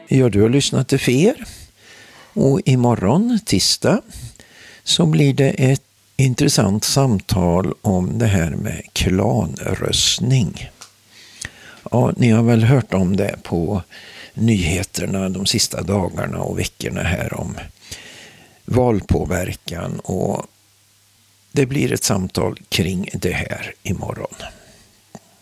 Ja, du har lyssnat till Fer. Och imorgon, tisdag, så blir det ett intressant samtal om det här med klanröstning. Ja, ni har väl hört om det på nyheterna de sista dagarna och veckorna här om valpåverkan, och det blir ett samtal kring det här imorgon.